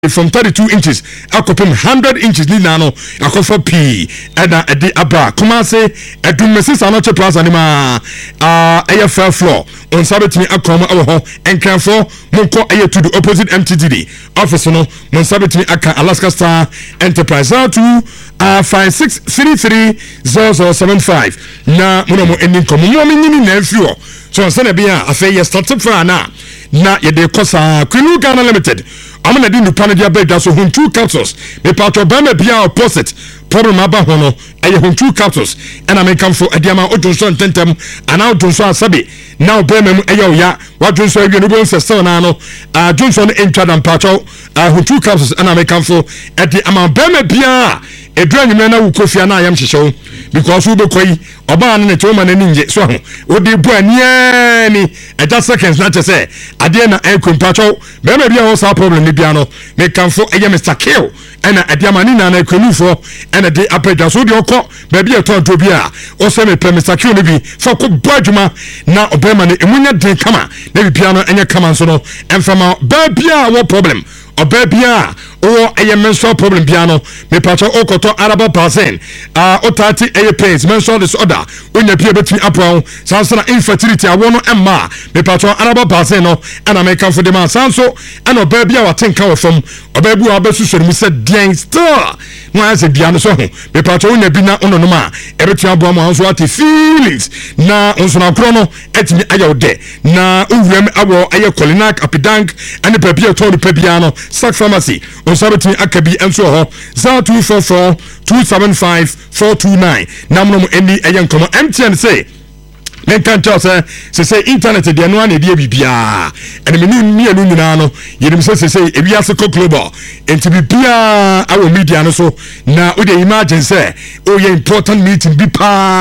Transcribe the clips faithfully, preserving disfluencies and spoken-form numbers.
from thirty-two inches akopem one hundred inches ni na no akofa p eda ede abra kuma se edum mesisa no che plaza ni ma ah eye fair floor on sabetimi akoma awo ho enkanfo monko eye to the opposite M T D D office no mon sabetimi aka Alaska Star Enterprise to uh five six three three zero zero seven five na mono mo enin komo mo nyini na afio so on se bia afa ye start for na na ye de kosa Queen Ghana Limited amana di nupa na dia beda so huntu capsules me patro bama bia opposite problem aba ho no eye huntu capsules and I come for adiama odunso ntentem ana odunso asabe na obema mu eye oya wadunso awie no bon sese na no a dunso no entwa dan patro huntu capsules and I come for adi ama bama bia edranyu me na wukofia na ayam hyehyew because we be koi oba na ne ma na ninje so ho odi bu ania ni e just seconds na che say ade na e kompatcho be ma bia ho sa problem ni bia no me kanfo eye Mister Kill ena ade amani na na kwenufo ena de apeda so de okọ be bia to to bia o se me pre Mister Kill ni bi fa ko badwuma na obema ne emunya den kama na bia no enye kama so no emfama ba bia wo problem oba bia o eye menstrual problem bia no me patcho okoto araba percent ah otati eye pains menstrual disorder onya bia betimi apon sansana infertility awono emma me patcho araba percent no ana me kan for dem sanso ana oba bia watenka wo fam oba bu abesusori mu se den still no ase bia no so ho me patcho onya bi na ono no ma ebetu abo mo hanso ati feelings na onso na kro no etimi ayode na owuram awo eye Colinac Apidank ane babia to do bia no Sac Pharmacy on sabati akabi enso ho zero two four four two seven five four two nine namno mo eni eyen komo M T N say men kan tell say say internet de no na de bibia ene me ni anu nyina no yenim say say ebiase ko global enti bibia our media no so na we dey imagine say oh yeah important meeting bi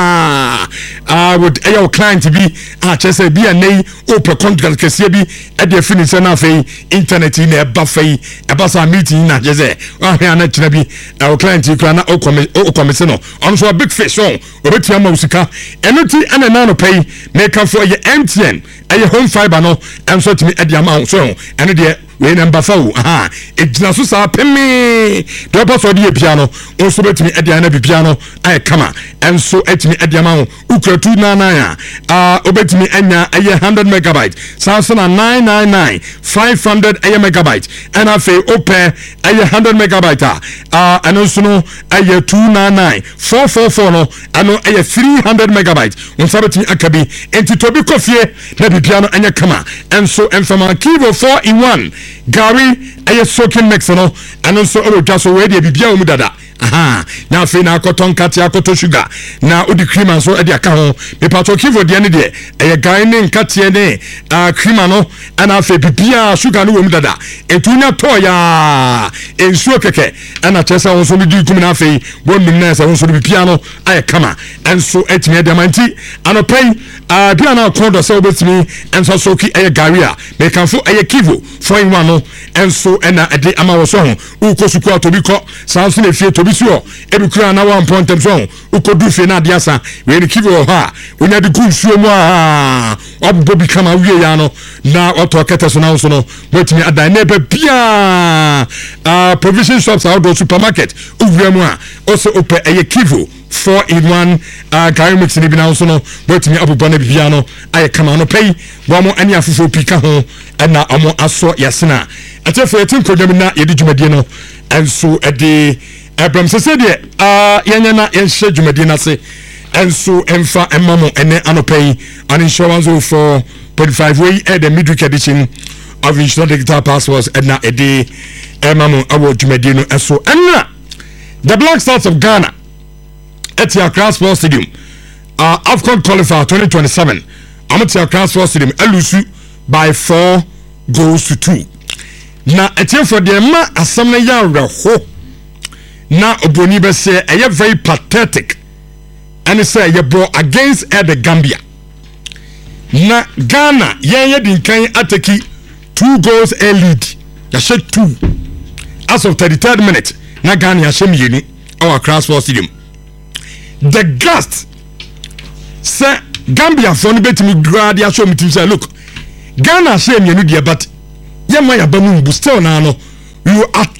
pa ah would your client be ah che say bi anei open contract kese bi e dey finish na fei internet ni e ba fei e ba sa meeting na je say ah he na kira bi our client kura na o come no on so big fish on obetia ma usika enoti ana na no pay make up for your M T N and your home fiber no and so to me at the amount so and the we number four aha ejina so sa pemi do pass o the piano also bet me at the ana piano I come and so at me at the amount ukra two nine nine ah obet me anya a one hundred megabyte Samsung nine nine nine five hundred a megabyte and I say open a one hundred megabyte ah and also no a two nine nine four four four no and a three hundred megabyte on sabet me akabi enti tobi kofie na piano anya kama and so and from a keyboard four in one Gary aye soaking mix no and also o just so we dey bibia mu dada aha na fe na akoton kati akoto sugar na odi cream and so e dey aka ho me pato kivo de ne de aye guy ne nkati ne ah cream no and afe bibia sugar no mu dada etunya toya ensuo keke ana chesa won so bi di kum na afe wonum na sa won so bibia no aye kama and so etime de manti anopai ah bia na kondo so betimi and so soki aye Gary a me kan fo aye kivo four in one no and so ena ede ama wo so ho ukosuku atobiko sanso na fie tobi so ebi kura na one point so ukodu fie na de asa we ni kivo ha onya de kunsuo mu a obo bi kama wie ya no na oto kete so na so no wetimi adan na be bia ah provision shops outdoor supermarket uwuamu a also ope aye kivo four in one uh Gary mix ni bi na so no wetimi abobɔ na bibia no aye kama no pay wo mo ani afofo pika ho na amo aso yasena atefo yetin kodwam na yedi dwumadie no enso ede Abraham sese de ah yenya na yenhye dwumadie na se enso emfa emamo ene anopai on insurance for forty-five way at the midweek edition of Insurance Digital Passports na ede emamo awo dwumadie no enso enna the Black Stars of Ghana at the Accra Sports Stadium uh AFCON qualifier twenty twenty-seven amateur Accra Sports Stadium elusu by four goals to two na etie for the ma asam na ya reho na oboni be say e very pathetic and say ye bro against the Gambia na Ghana yen ye din kan ataki two goals a lead ya she two as of thirty-third minute na Ghana ya she mienu our Accra Sports Stadium the gust say Gambia for no betimi grad ya show me say look Ghana shame you know but yema ya bamu bu still na no we will